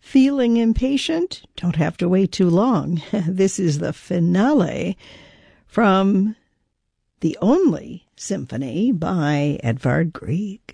Feeling impatient? Don't have to wait too long. This is the finale from the only symphony by Edvard Grieg.